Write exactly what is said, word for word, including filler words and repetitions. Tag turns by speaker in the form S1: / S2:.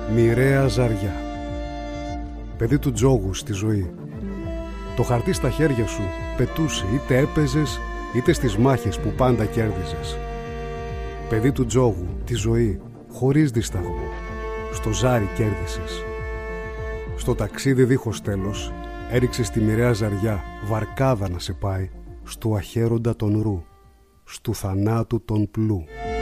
S1: Μοιραία ζαριά. Παιδί του τζόγου στη ζωή. Το χαρτί στα χέρια σου πετούσε, είτε έπαιζες είτε στις μάχες που πάντα κέρδιζες. Παιδί του τζόγου, τη ζωή, χωρίς δισταγμό. Στο ζάρι κέρδισες. Στο ταξίδι δίχως τέλος έριξες τη μοιραία ζαριά, βαρκάδα να σε πάει, στου αχέροντα τον ρου, στου θανάτου τον πλού.